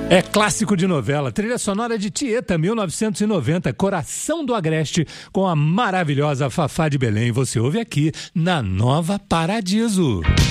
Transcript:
É clássico de novela, trilha sonora de Tieta, 1990, Coração do Agreste, com a maravilhosa Fafá de Belém. Você ouve aqui na Nova Paradiso.